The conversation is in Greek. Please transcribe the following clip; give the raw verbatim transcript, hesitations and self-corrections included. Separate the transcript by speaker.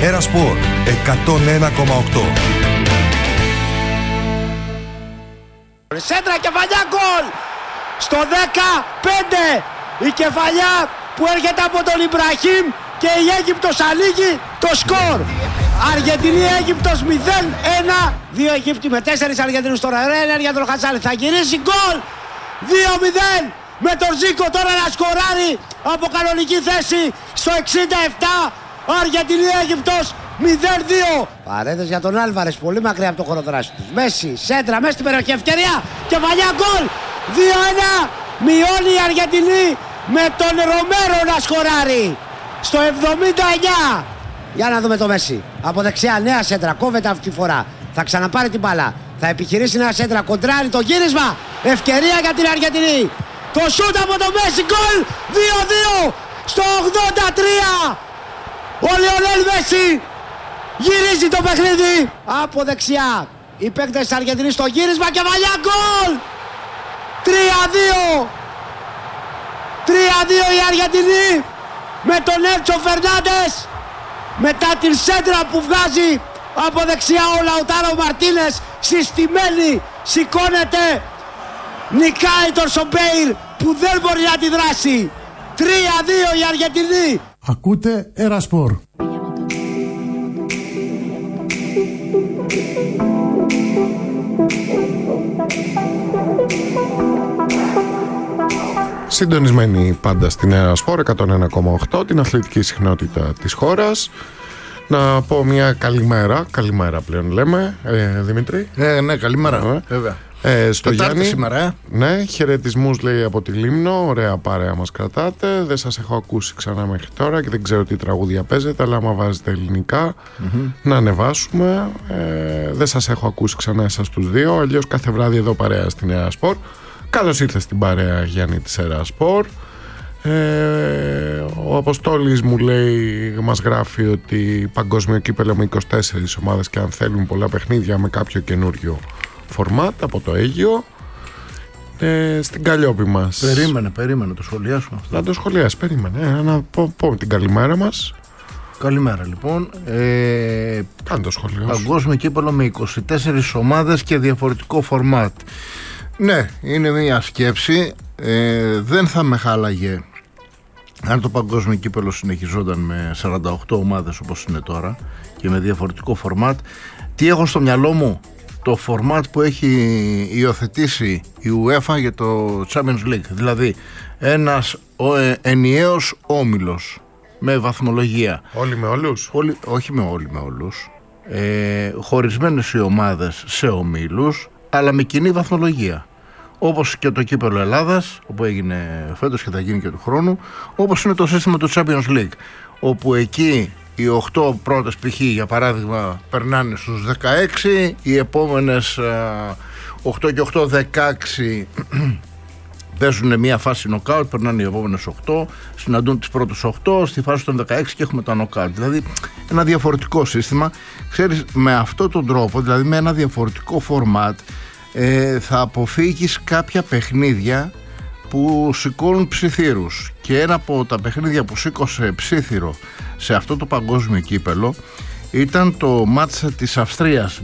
Speaker 1: Έρα Σπορ εκατόν ένα κόμμα οκτώ.
Speaker 2: Σέντρα, κεφαλιά, γκολ! Στο δεκαπέντε η κεφαλιά που έρχεται από τον Ιμπραχήμ και η Αίγυπτος ανοίγει το σκορ. Αργεντινή-Αίγυπτος μηδέν ένα. Δύο Αιγύπτιοι με τέσσερις Αργεντινούς τώρα. Ρένερ για τον Χατσάλη. Θα γυρίσει γκολ. δύο μηδέν με τον Ζήκο τώρα να σκοράρει από κανονική θέση στο εξήντα επτά. Αργεντινή-Αίγυπτος μηδέν δύο. Παρένθεση για τον Άλβαρες, πολύ μακριά από το χώρο δράση τους. Μέση, σέντρα, μέσα στην περιοχή, ευκαιρία. Κεφαλιά, γκολ. δύο ένα. Μειώνει η Αργεντινή με τον Ρομέρο να σκοράρει στο εβδομήντα εννιά. Για να δούμε το Μέση. Από δεξιά, νέα σέντρα, κόβεται αυτή τη φορά. Θα ξαναπάρει την μπάλα. Θα επιχειρήσει νέα σέντρα, κοντράρει το γύρισμα. Ευκαιρία για την Αργεντινή. Το σούτ από το Μέση, γκολ. δύο δύο στο ογδόντα τρία. Ο Λιονέλ Μέση γυρίζει το παιχνίδι. Από δεξιά, οι παίκτες της Αργεντινής στο γύρισμα και βαλιά, γκολ. τρία δύο. τρία δύο η Αργεντινή με τον Έλτσο Φερνάντες. Μετά την σέντρα που βγάζει από δεξιά ο Λαουτάρο Μαρτίνες, συστημένη, σηκώνεται, νικάει τον Σομπέιρ που δεν μπορεί να αντιδράσει. τρία δύο η Αργεντινή.
Speaker 3: Ακούτε Έρα Σπορ.
Speaker 4: Συντονισμένοι πάντα στην Έρα Σπορ εκατόν ένα κόμμα οκτώ, την αθλητική συχνότητα της χώρας. Να πω μια καλημέρα, καλημέρα πλέον λέμε, ε, Δημήτρη.
Speaker 5: Ε, ναι, καλημέρα, ε, βέβαια.
Speaker 4: Ε, στο
Speaker 5: Τετάρτη
Speaker 4: Γιάννη
Speaker 5: σήμερα, ε.
Speaker 4: Ναι, χαιρετισμούς λέει από τη Λίμνο. Ωραία παρέα μας κρατάτε. Δεν σας έχω ακούσει ξανά μέχρι τώρα και δεν ξέρω τι τραγούδια παίζετε, αλλά άμα βάζετε ελληνικά mm-hmm. να ανεβάσουμε. ε, Δεν σας έχω ακούσει ξανά εσάς τους δύο. Αλλιώς κάθε βράδυ εδώ παρέα στην Έρα Σπορ. Καλώς ήρθες στην παρέα, Γιάννη, της Έρα Σπορ. Ε, ο Αποστόλης μου λέει, μας γράφει ότι παγκόσμιο κύπελλο με είκοσι τέσσερις ομάδες και αν θέλουν πολλά παιχνίδια με κάποιο καινούριο φορμάτ από το Αίγυο. ε, Στην Καλλιόπη μας.
Speaker 5: Περίμενε, περίμενε, το σχολιάσουμε αυτό.
Speaker 4: Να το σχολιάσει, περίμενε, ε, να πω, πω την καλημέρα μας.
Speaker 5: Καλημέρα λοιπόν. ε,
Speaker 4: Κάνε το σχολείο.
Speaker 5: Παγκόσμιο κύπελλο με είκοσι τέσσερις ομάδες και διαφορετικό φορμάτ. Ναι, είναι μια σκέψη. ε, Δεν θα με χάλαγε αν το παγκόσμιο κύπελλο συνεχιζόταν με σαράντα οκτώ ομάδες όπως είναι τώρα και με διαφορετικό φορμάτ. Τι έχω στο μυαλό μου? Το φορμάτ που έχει υιοθετήσει η UEFA για το Champions League. Δηλαδή ένας ο, ε, ενιαίος όμιλος με βαθμολογία.
Speaker 4: Όλοι με όλους?
Speaker 5: Όλοι, όχι με όλοι με όλους. ε, Χωρισμένες οι ομάδες σε ομίλους, αλλά με κοινή βαθμολογία. Όπως και το κύπελλο Ελλάδας, όπου έγινε φέτος και θα γίνει και του χρόνου, όπως είναι το σύστημα του Champions League, όπου εκεί οι οκτώ πρώτες π.χ. για παράδειγμα περνάνε στους δεκαέξι, οι επόμενες οκτώ και οκτώ δεκαέξι παίζουν μια φάση νοκάουτ, περνάνε οι επόμενες οκτώ, συναντούν τις πρώτες οκτώ, στη φάση των δεκαέξι και έχουμε τα νοκάουτ. Δηλαδή ένα διαφορετικό σύστημα. Ξέρεις, με αυτόν τον τρόπο, δηλαδή με ένα διαφορετικό φορμάτ, ε, θα αποφύγεις κάποια παιχνίδια που σηκώνουν ψιθύρους. Και ένα από τα παιχνίδια που σήκωσε ψίθυρο σε αυτό το παγκόσμιο κύπελλο ήταν το μάτς της Αυστρίας